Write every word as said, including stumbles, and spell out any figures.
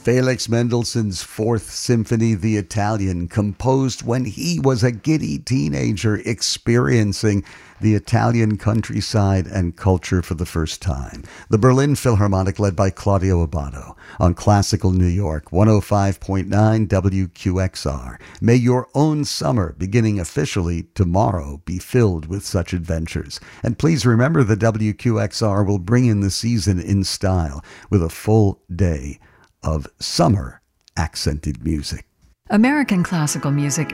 Felix Mendelssohn's Fourth Symphony, the Italian, composed when he was a giddy teenager experiencing the Italian countryside and culture for the first time. The Berlin Philharmonic, led by Claudio Abbado, on Classical New York, one oh five point nine W Q X R. May your own summer, beginning officially tomorrow, be filled with such adventures. And please remember that W Q X R will bring in the season in style with a full day of summer accented music. American classical music